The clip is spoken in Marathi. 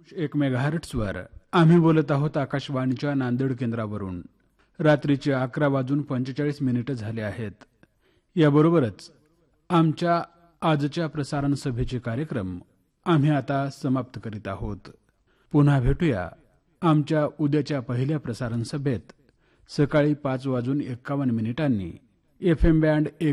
1 मेगाहर्ट्झवर आम्ही बोलत आहोत आकाशवाणीच्या नांदेड केंद्रावरून. रात्रीचे 11:45 झाले आहेत. याबरोबरच आमच्या आजच्या प्रसारण सभेचे कार्यक्रम आम्ही आता समाप्त करीत आहोत. पुन्हा भेटूया आमच्या उद्याच्या पहिल्या प्रसारण सभेत सकाळी 5:51 FM बँड